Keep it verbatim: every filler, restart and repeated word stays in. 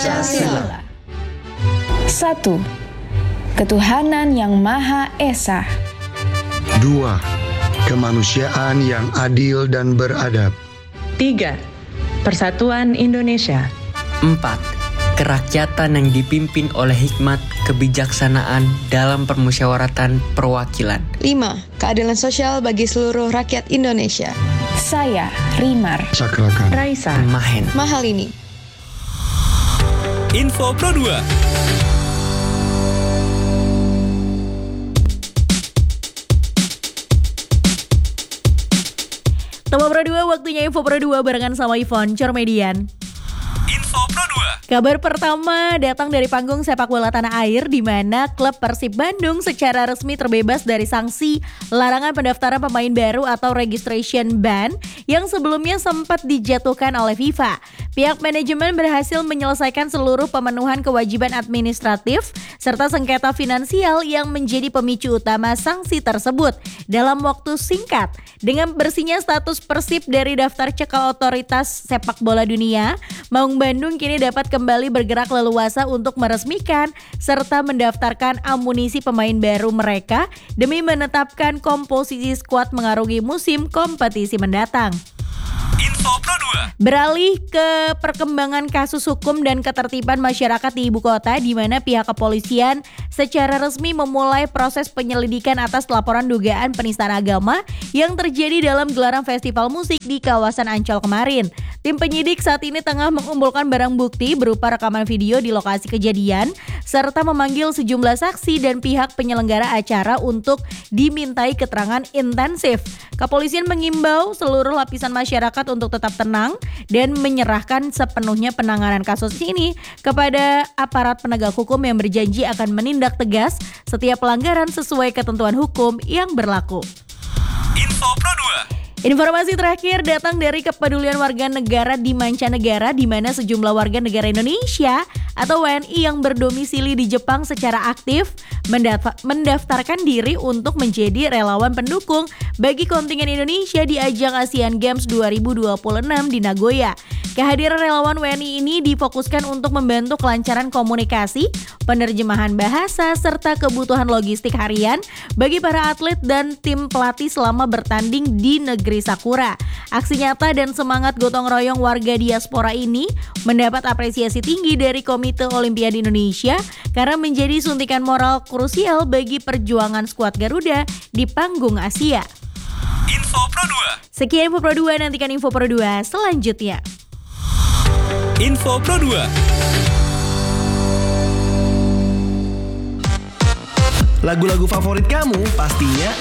Pancasila. Satu, ketuhanan yang Maha Esa. Dua, kemanusiaan yang adil dan beradab. Tiga, persatuan Indonesia. Empat, kerakyatan yang dipimpin oleh hikmat kebijaksanaan dalam permusyawaratan perwakilan. Lima, keadilan sosial bagi seluruh rakyat Indonesia. Saya, Rimar. Sakrakan. Raisa. Mahen. Mahal ini. Info Pro dua. Tema Pro dua, waktunya Info Pro dua barengan sama Yvonne Cormedian. Info Pro dua. Kabar pertama datang dari panggung sepak bola tanah air di mana klub Persib Bandung secara resmi terbebas dari sanksi larangan pendaftaran pemain baru atau registration ban yang sebelumnya sempat dijatuhkan oleh FIFA. Pihak manajemen berhasil menyelesaikan seluruh pemenuhan kewajiban administratif serta sengketa finansial yang menjadi pemicu utama sanksi tersebut dalam waktu singkat. Dengan bersihnya status Persib dari daftar cekal otoritas sepak bola dunia, Maung Bandung kini dapat kembali bergerak leluasa untuk meresmikan serta mendaftarkan amunisi pemain baru mereka demi menetapkan komposisi skuad mengarungi musim kompetisi mendatang. Info Pro dua. Beralih ke perkembangan kasus hukum dan ketertiban masyarakat di ibu kota di mana pihak kepolisian secara resmi memulai proses penyelidikan atas laporan dugaan penistaan agama yang terjadi dalam gelaran festival musik di kawasan Ancol kemarin. Tim penyidik saat ini tengah mengumpulkan barang bukti berupa rekaman video di lokasi kejadian serta memanggil sejumlah saksi dan pihak penyelenggara acara untuk dimintai keterangan intensif. Kepolisian mengimbau seluruh lapisan masyarakat untuk tetap tenang dan menyerahkan sepenuhnya penanganan kasus ini kepada aparat penegak hukum yang berjanji akan menindak tegas setiap pelanggaran sesuai ketentuan hukum yang berlaku. Info Pro dua. Informasi terakhir datang dari kepedulian warga negara di mancanegara di mana sejumlah warga negara Indonesia atau W N I yang berdomisili di Jepang secara aktif mendaftarkan diri untuk menjadi relawan pendukung bagi kontingen Indonesia di ajang Asian Games dua ribu dua puluh enam di Nagoya. Kehadiran relawan W N I ini difokuskan untuk membantu kelancaran komunikasi, penerjemahan bahasa, serta kebutuhan logistik harian bagi para atlet dan tim pelatih selama bertanding di negeri Sakura. Aksi nyata dan semangat gotong royong warga diaspora ini mendapat apresiasi tinggi dari Komite Olimpiade Indonesia karena menjadi suntikan moral krusial bagi perjuangan skuad Garuda di panggung Asia. Info Pro dua. Sekian Info Pro dua, nantikan Info Pro dua selanjutnya. Info Pro dua. Lagu-lagu favorit kamu pastinya